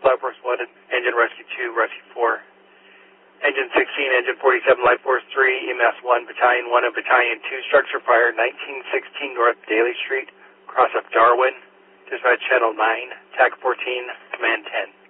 Life Force 1, Engine Rescue 2, Rescue 4. Engine 16, Engine 47, Life Force 3, EMS 1, Battalion 1 and Battalion 2, structure fire, 1916 North Daly Street, cross of Darwin, dispatch channel 9, TAC 14, command 10.